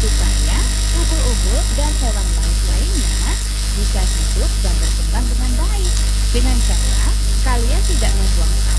supaya ubur-ubur dan hewan laut lainnya bisa hidup dan berkembang dengan baik. Dengan cara kalian tidak membuang